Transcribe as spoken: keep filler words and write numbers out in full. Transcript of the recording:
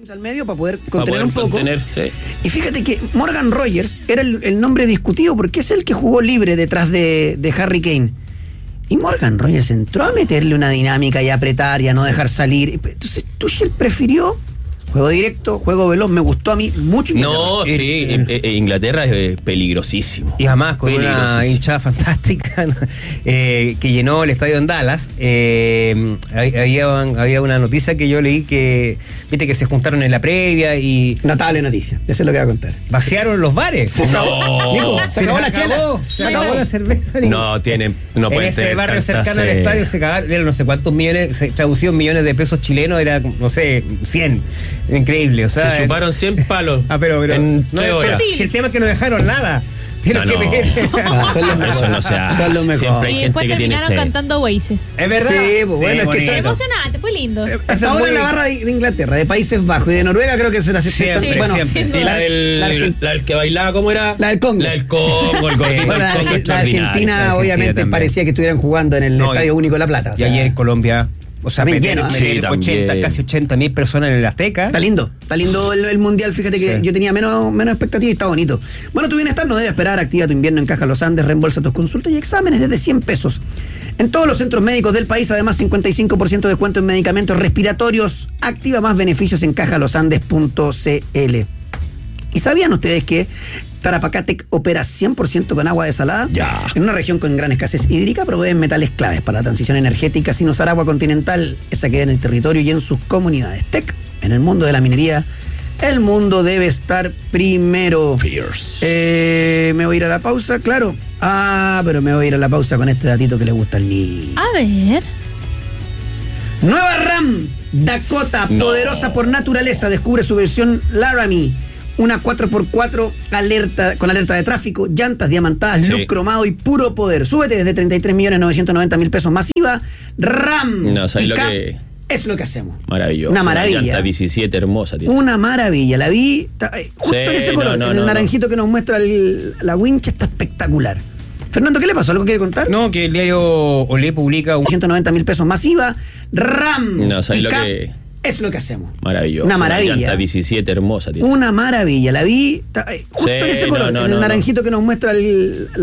al medio para poder contener poder un poco. contener, sí. Y fíjate que Morgan Rogers era el, el nombre discutido porque es el que jugó libre detrás de, de Harry Kane. Y Morgan Rogers entró a meterle una dinámica y a apretar y a no sí. dejar salir. Entonces Tuchel prefirió juego directo, juego veloz. Me gustó a mí mucho Inglaterra. No, sí, eh, eh, Inglaterra es peligrosísimo. Y además con una hinchada fantástica eh, que llenó el estadio en Dallas. Eh, había, había una noticia que yo leí que, viste, que se juntaron en la previa y... Notable noticia, eso es lo que voy a contar. Vaciaron los bares. Se no. Nico, se, se acabó la chela. Se acabó la cerveza. Nico. No tienen, no pueden en ese barrio cercano al estadio se cagaron, eran no sé cuántos millones, se traducían millones de pesos chilenos, era, no sé, cien. Increíble, o sea. Se chuparon cien palos. Ah, pero, pero en no, tres horas. Si el tema es que no dejaron nada. Tienen no, que no. ver. Ah, son los Eso no se hace. Son los mejores. Siempre hay y gente después que tiene terminaron sed. cantando Oasis. Es verdad. Sí, pues bueno, sí, es que Fue son- emocionante, fue lindo. Eh, Hasta ahora muy- la barra de, de Inglaterra, de Países Bajos y de Noruega creo que se las Siempre, Sí, bueno, siempre. sin Y la duda. del, La la, Argen- del que bailaba, ¿cómo era? La del Congo. La del Congo, el gordito bueno, del la, Congo, Argen- la extraordinario. Argentina La Argentina obviamente también. parecía que estuvieran jugando en el No, Estadio y- Único La Plata. O Y sea, ayer en Colombia, o sea, También meter, lleno, ¿eh? meter Sí, también. ochenta, casi ochenta mil personas en el Azteca. Está lindo, está lindo el, el mundial, fíjate que Sí. yo tenía menos, menos expectativas y está bonito. Bueno, tu bienestar no debe esperar, activa tu invierno en Caja Los Andes, reembolsa tus consultas y exámenes desde cien pesos. En todos los centros médicos del país, además cincuenta y cinco por ciento de descuento en medicamentos respiratorios, activa más beneficios en caja los andes punto c l. ¿Y sabían ustedes que Tarapacá-Tec opera cien por ciento con agua desalada? Ya. En una región con gran escasez hídrica proveen metales claves para la transición energética sin usar agua continental. Esa queda en el territorio y en sus comunidades. Tec, en el mundo de la minería, el mundo debe estar primero. Fierce. Eh, me voy a ir a la pausa, claro. Ah, pero me voy a ir a la pausa con este datito que le gusta al niño. A ver. Nueva RAM Dakota, No. poderosa por naturaleza, descubre su versión Laramie. Una cuatro por cuatro alerta, con alerta de tráfico, llantas diamantadas, Sí. look cromado y puro poder. Súbete desde treinta y tres millones novecientos noventa mil pesos masiva. RAM. No, ¿sabes lo Pickup que- es lo que hacemos. Maravilloso. Una maravilla. Llanta diecisiete, hermosa. Tiene. Una maravilla. La vi ta- eh, justo Sí, en ese no, color, no, en el no, naranjito que nos muestra el- la wincha, está espectacular. Fernando, ¿qué le pasó? ¿Algo quiere contar? No, que el diario Olé publica un... ciento noventa mil pesos masiva. RAM. No, ¿sabes lo Pickup que- es lo que hacemos. Maravilloso. Una maravilla. Llanta diecisiete, hermosa. Tiene. Una maravilla. La vi ta- eh, justo Sí, en ese no, color, no, en el no, naranjito que nos muestra el, la